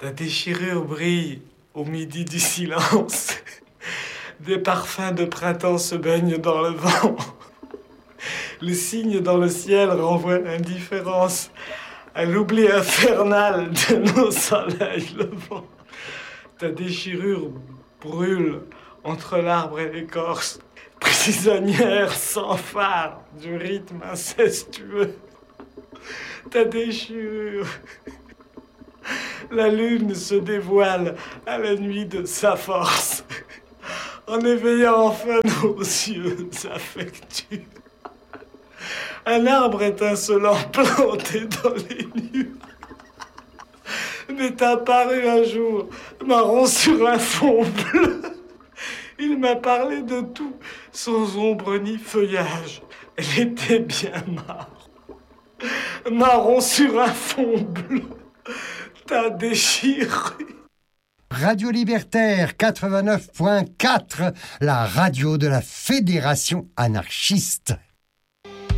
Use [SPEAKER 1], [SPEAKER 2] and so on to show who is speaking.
[SPEAKER 1] Ta déchirure brille au midi du silence. Des parfums de printemps se baignent dans le vent. Le signe dans le ciel renvoie l'indifférence à l'oubli infernal de nos soleils levants. Ta déchirure brûle entre l'arbre et l'écorce, prisonnière sans phare du rythme incestueux. Ta déchirure. La lune se dévoile à la nuit de sa force, en éveillant enfin nos yeux affectueux. Un arbre étincelant planté dans les nuages m'est apparu un jour, marron sur un fond bleu. Il m'a parlé de tout, sans ombre ni feuillage. Elle était bien marron sur un fond bleu. Ta déchirure.
[SPEAKER 2] Radio Libertaire 89.4, la radio de la Fédération anarchiste.